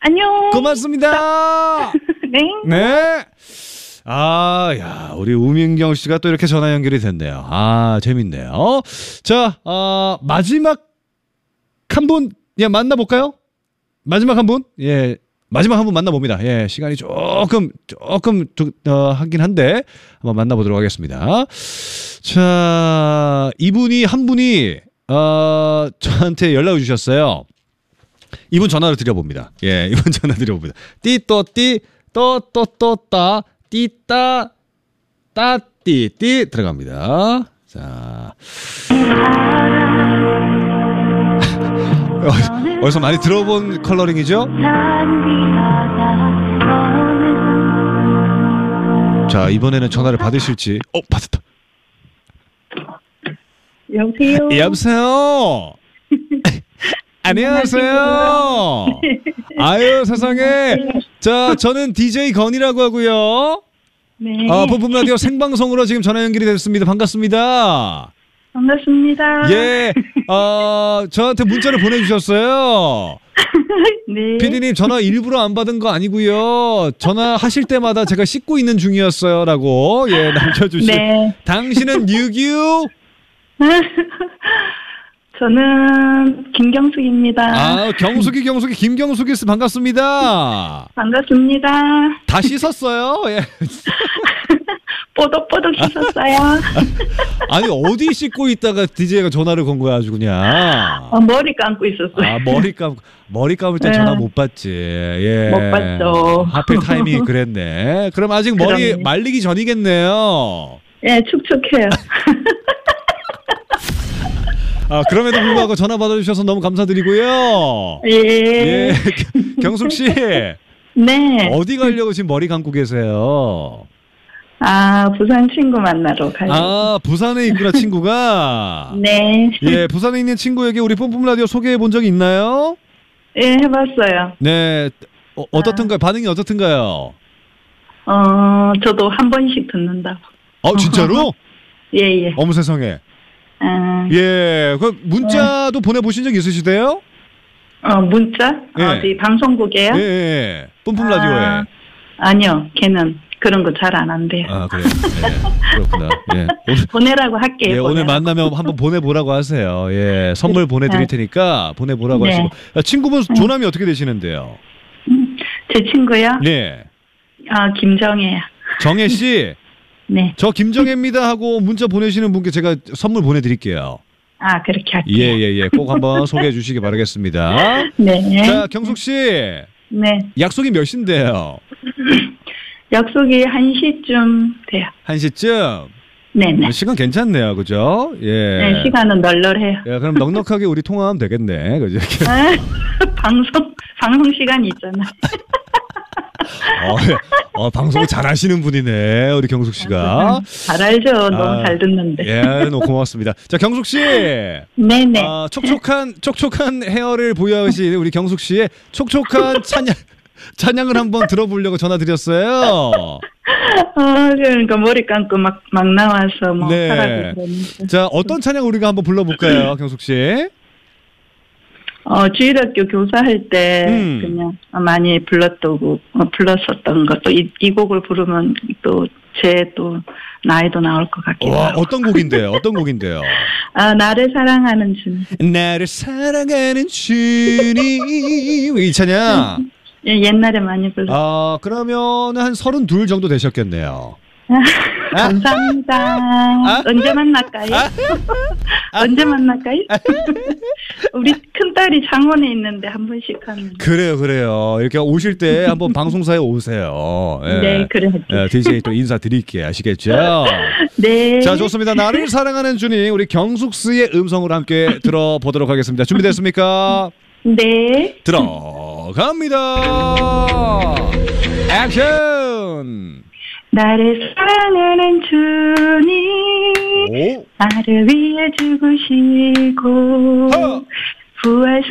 안녕. 고맙습니다. 네. 네. 아, 야, 우리 우민경 씨가 또 이렇게 전화 연결이 됐네요. 아, 재밌네요. 자, 마지막 한 분, 예, 만나볼까요? 마지막 한 분? 예, 마지막 한 분 만나봅니다. 예, 시간이 조금 하긴 한데, 한번 만나보도록 하겠습니다. 자, 한 분이, 저한테 연락을 주셨어요. 이분 전화를 드려봅니다. 예, 이분 전화 드려봅니다. 띠또띠, 또또또따, 띠따, 따띠띠 들어갑니다. 자. 어디서 많이 들어본 컬러링이죠? 자, 이번에는 전화를 받으실지. 받았다. 여보세요. 여보세요. 안녕하세요. 아유, 세상에. 자, 저는 DJ 건이라고 하고요. 네. 뽀뽀 라디오 생방송으로 지금 전화 연결이 됐습니다. 반갑습니다. 반갑습니다. 예. 저한테 문자를 보내주셨어요. 네. PD님, 전화 일부러 안 받은 거 아니고요. 전화하실 때마다 제가 씻고 있는 중이었어요. 라고, 예, 남겨주신. 네. 당신은 뉴규? 저는 김경숙입니다. 경숙이, 김경숙이 씨 반갑습니다. 반갑습니다. 다 씻었어요? 예. 뽀독뽀독 씻었어요. 아니, 어디 씻고 있다가 DJ가 전화를 건 거야, 아주 그냥. 머리 감고 있었어요. 머리 감을 때 네. 전화 못 받지. 예. 못 받죠. 하필 타이밍이 그랬네. 그럼 아직 머리 그럼요. 말리기 전이겠네요. 예, 축축해요. 그럼에도 불구하고 전화 받아주셔서 너무 감사드리고요. 예. 예. 경숙 씨. 네. 어디 가려고 지금 머리 감고 계세요? 부산 친구 만나러 가요. 부산에 있구나, 친구가. 네. 예, 부산에 있는 친구에게 우리 뿜뿜 라디오 소개해 본 적이 있나요? 예, 해봤어요. 네. 어떻든가요? 반응이 어떻든가요? 저도 한 번씩 듣는다고. 진짜로? 예, 예. 어머 세상에. 예, 그 문자도 보내보신 적 있으시대요? 문자? 예. 어디 방송국에요? 예. 뿜뿜 라디오에. 아니요, 걔는 그런 거 잘 안 한대요. 그래요. 예, 그렇구나. 예. 보내라고 할게요. 예, 오늘 보내라고. 만나면 한번 보내보라고 하세요. 예, 선물 보내드릴 테니까 보내보라고 네. 하시고. 친구분 조남이 어떻게 되시는데요? 제 친구요? 네. 김정혜요. 정혜 씨. 네. 저 김정혜입니다 하고 문자 보내시는 분께 제가 선물 보내드릴게요. 그렇게 할게요. 예. 꼭 한번 소개해 주시기 바라겠습니다. 네. 자, 경숙 씨. 네. 약속이 몇 시인데요? 약속이 1시쯤 돼요. 1시쯤? 네네. 시간 괜찮네요. 그죠? 예. 네, 시간은 널널해요. 예, 그럼 넉넉하게 우리 통화하면 되겠네. 그죠? 방송 시간이 있잖아요. 방송 잘 하시는 분이네. 우리 경숙 씨가. 잘 알죠. 너무 잘 듣는데. 예, 너무 고맙습니다. 자, 경숙 씨. 네네. 촉촉한 헤어를 보유하신 우리 경숙 씨의 촉촉한 찬양을 한번 들어보려고 전화드렸어요. 그러니까 머리 감고 막 나와서 뭐 네. 하라고 그러는데. 자, 어떤 찬양 우리가 한번 불러볼까요, 경숙 씨? 주일학교 교사할 때 그냥 많이 불렀었던 것도 이 곡을 부르면 또 제 나이도 나올 것 같기도 와, 하고. 어떤 곡인데요? 나를 사랑하는 주님. 나를 사랑하는 주님. 이 찬양. 예, 옛날에 많이 불렀어요. 그러면 한 32 정도 되셨겠네요. 감사합니다. 언제 만날까요? 언제 만날까요? 우리 큰딸이 창원에 있는데 한 번씩 하면. 그래요. 이렇게 오실 때 한번 방송사에 오세요. 예. 네, 그래요. DJ 또 인사드릴게요. 아시겠죠? 네. 자, 좋습니다. 나를 사랑하는 주님, 우리 경숙 씨의 음성으로 함께 들어보도록 하겠습니다. 준비됐습니까? 네. 들어갑니다. 액션! 나를 사랑하는 주님, 나를 위해 죽으시고 부활